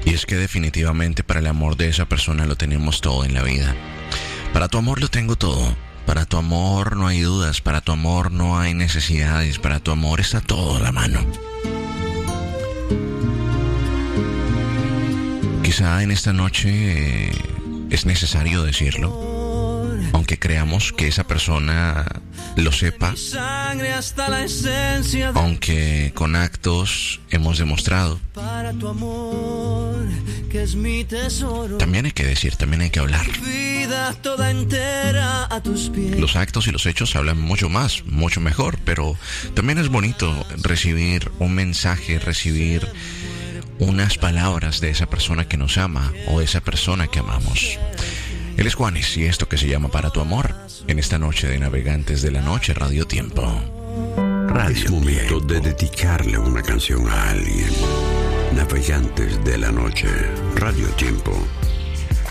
Y es que definitivamente para el amor de esa persona lo tenemos todo en la vida. Para tu amor lo tengo todo. Para tu amor no hay dudas, para tu amor no hay necesidades, para tu amor está todo a la mano. Quizá en esta noche es necesario decirlo, aunque creamos que esa persona lo sepa, aunque con actos hemos demostrado. También hay que decir, también hay que hablar. Los actos y los hechos hablan mucho más, mucho mejor, pero también es bonito recibir un mensaje, recibir unas palabras de esa persona que nos ama o de esa persona que amamos. Él es Juanes y esto que se llama Para tu amor, en esta noche de Navegantes de la Noche, Radio Tiempo. Es momento de dedicarle una canción a alguien. Navegantes de la Noche, Radio Tiempo.